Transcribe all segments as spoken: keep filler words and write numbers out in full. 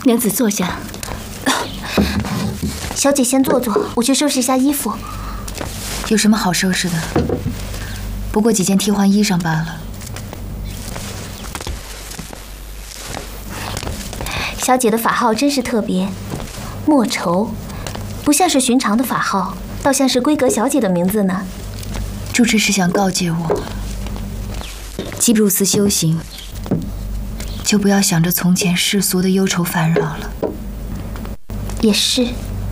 娘子坐下。 小姐先坐坐，我去收拾一下衣服。 有什么好收拾的？不过几件替换衣裳罢了。 小姐的法号真是特别，莫愁，不像是寻常的法号，倒像是闺阁小姐的名字呢。 主持是想告诫我，既入寺修行，就不要想着从前世俗的忧愁烦扰了。 也是。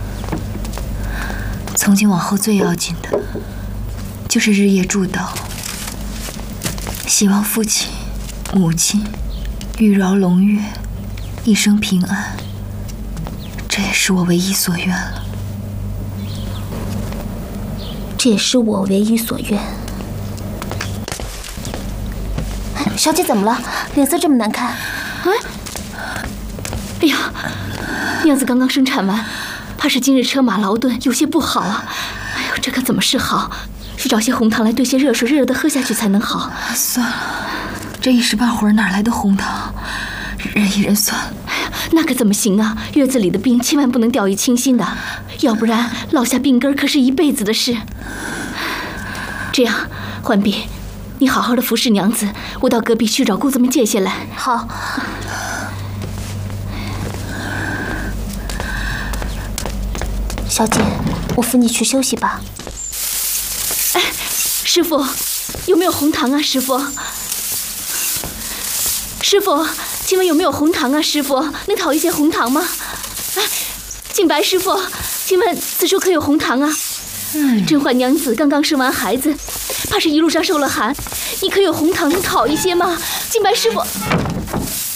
从今往后最要紧的，就是日夜祝祷，希望父亲、母亲玉娆龙月，一生平安。这也是我唯一所愿了。 这也是我唯一所愿。小姐怎么了？脸色这么难看。 哎，哎呀，娘子刚刚生产完，怕是今日车马劳顿，有些不好啊。哎呦，这可怎么是好？去找些红糖来兑些热水，热热的喝下去才能好。 算了，这一时半会儿哪来的红糖？忍一忍算了。 哎呀，那可怎么行啊？月子里的病千万不能掉以轻心的，要不然落下病根可是一辈子的事。这样，浣碧，你好好的服侍娘子，我到隔壁去找姑子们借些来。 好。小姐，我扶你去休息吧。 哎，师傅，有没有红糖啊？师傅，师傅，请问有没有红糖啊？师傅，能讨一些红糖吗？哎，静白师傅，请问此处可有红糖啊？嗯，甄嬛娘子刚刚生完孩子，怕是一路上受了寒，你可有红糖能讨一些吗？静白师傅。